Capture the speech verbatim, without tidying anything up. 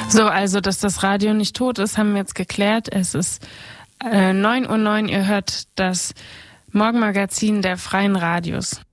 So, also, dass das Radio nicht tot ist, haben wir jetzt geklärt. Es ist äh, neun Uhr neun, ihr hört das Morgenmagazin der Freien Radios.